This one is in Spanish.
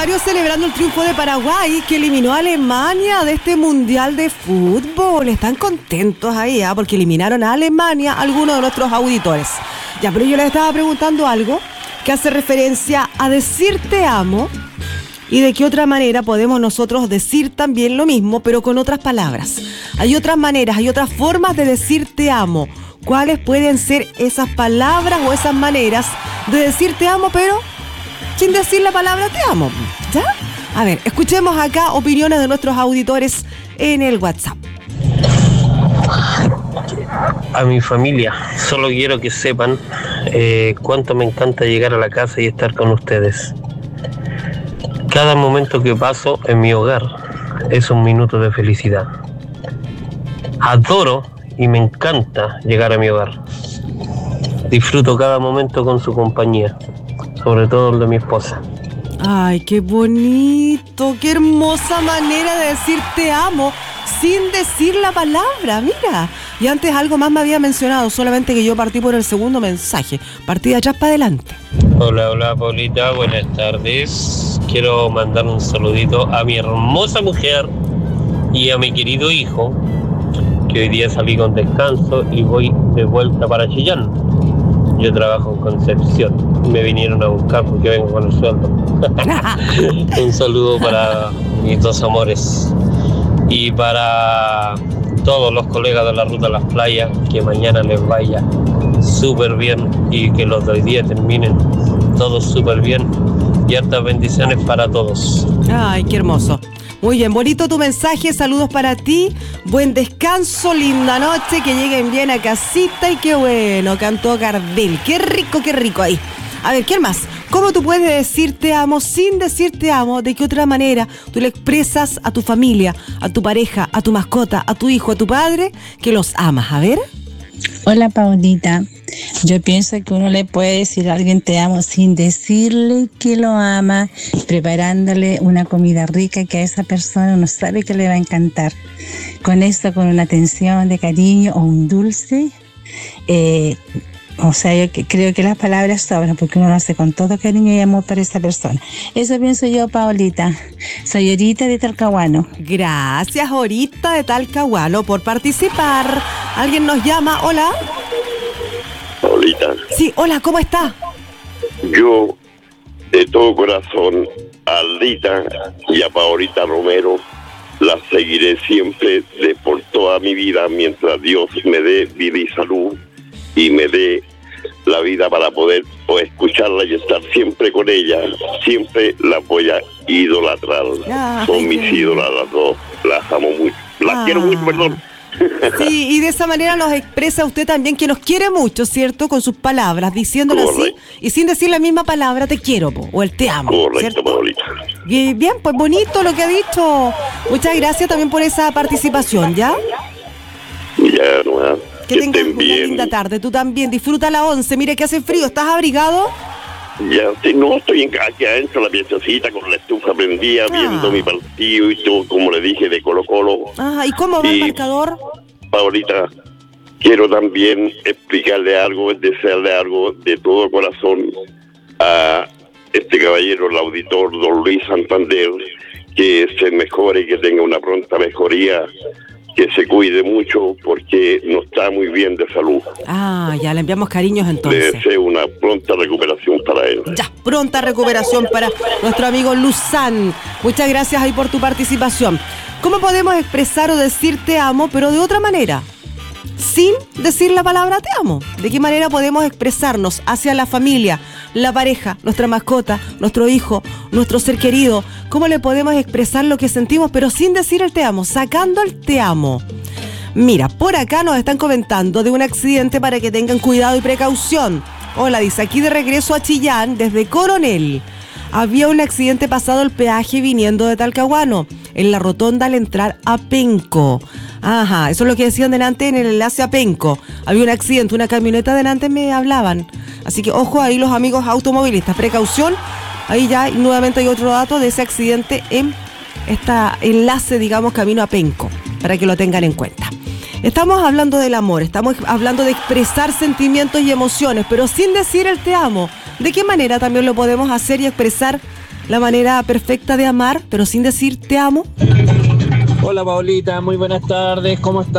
varios celebrando el triunfo de Paraguay, que eliminó a Alemania de este Mundial de Fútbol. Están contentos ahí, porque eliminaron a Alemania algunos de nuestros auditores. Ya, pero yo les estaba preguntando algo que hace referencia a decir te amo y de qué otra manera podemos nosotros decir también lo mismo, pero con otras palabras. Hay otras maneras, hay otras formas de decir te amo. ¿Cuáles pueden ser esas palabras o esas maneras de decir te amo, pero sin decir la palabra te amo? ¿Ya? A ver, escuchemos acá opiniones de nuestros auditores en el WhatsApp. A mi familia, solo quiero que sepan cuánto me encanta llegar a la casa y estar con ustedes. Cada momento que paso en mi hogar es un minuto de felicidad. Adoro y me encanta llegar a mi hogar. Disfruto cada momento con su compañía, sobre todo el de mi esposa. Ay, qué bonito, qué hermosa manera de decir te amo sin decir la palabra, mira. Y antes algo más me había mencionado, solamente que yo partí por el segundo mensaje, partí de atrás para adelante. Hola Paulita, buenas tardes. Quiero mandar un saludito a mi hermosa mujer y a mi querido hijo, que hoy día salí con descanso y voy de vuelta para Chillán. Yo trabajo en Concepción, me vinieron a buscar porque vengo con el sueldo. Un saludo para mis dos amores y para todos los colegas de la Ruta a las Playas, que mañana les vaya súper bien y que los de hoy día terminen todos súper bien y hartas bendiciones para todos. Ay, qué hermoso. Muy bien, bonito tu mensaje, saludos para ti, buen descanso, linda noche, que lleguen bien a casita y qué bueno, cantó Gardel, qué rico ahí. A ver, ¿quién más? ¿Cómo tú puedes decir te amo sin decir te amo? ¿De qué otra manera tú le expresas a tu familia, a tu pareja, a tu mascota, a tu hijo, a tu padre, que los amas? A ver. Hola Paulita, yo pienso que uno le puede decir a alguien te amo sin decirle que lo ama, preparándole una comida rica que a esa persona uno sabe que le va a encantar. Con esto, con una atención de cariño o un dulce, yo creo que las palabras sobran porque uno lo hace con todo cariño y amor para esa persona. Eso pienso yo, Paulita. Soy Orita de Talcahuano. Gracias, Orita de Talcahuano, por participar. ¿Alguien nos llama? Hola. Paulita. Sí, hola, ¿cómo está? Yo, de todo corazón, a Aldita y a Paulita Romero, las seguiré siempre por toda mi vida, mientras Dios me dé vida y salud y me dé la vida para poder escucharla y estar siempre con ella. Siempre las voy a idolatrar. Son mis ídolas las dos. Las amo mucho. Las quiero mucho, perdón. Sí, y de esa manera nos expresa usted también que nos quiere mucho, ¿cierto? Con sus palabras, diciéndolo así y sin decir la misma palabra te quiero o el te amo. Correcto, Paulita. Bien, pues bonito lo que ha dicho. Muchas gracias también por esa participación, ¿ya? Ya, no, que tengas una linda tarde, tú también, disfruta la 11, mire que hace frío, ¿estás abrigado? Ya, no, estoy aquí adentro la piececita con la estufa prendida, viendo mi partido y todo, como le dije, de Colo-Colo. ¿Y cómo va el marcador? Paulita, quiero también explicarle algo, desearle algo de todo corazón a este caballero, el auditor don Luis Santander, que se mejore, que tenga una pronta mejoría, que se cuide mucho porque no está muy bien de salud. Ya le enviamos cariños entonces. Le deseo una pronta recuperación para él. Ya, pronta recuperación para nuestro amigo Luzán. Muchas gracias ahí por tu participación. ¿Cómo podemos expresar o decir te amo, pero de otra manera? Sin decir la palabra te amo. ¿De qué manera podemos expresarnos hacia la familia, la pareja, nuestra mascota, nuestro hijo, nuestro ser querido? ¿Cómo le podemos expresar lo que sentimos, pero sin decir el te amo, sacando el te amo? Mira, por acá nos están comentando de un accidente para que tengan cuidado y precaución. Hola, dice, aquí de regreso a Chillán, desde Coronel. Había un accidente pasado el peaje viniendo de Talcahuano, en la rotonda al entrar a Penco. Eso es lo que decían delante en el enlace a Penco. Había un accidente, una camioneta delante me hablaban. Así que ojo ahí los amigos automovilistas, precaución. Ahí ya nuevamente hay otro dato de ese accidente en esta enlace, digamos, camino a Penco, para que lo tengan en cuenta. Estamos hablando del amor, estamos hablando de expresar sentimientos y emociones, pero sin decir el te amo. ¿De qué manera también lo podemos hacer y expresar la manera perfecta de amar, pero sin decir te amo? Hola Paulita, muy buenas tardes, ¿cómo estás?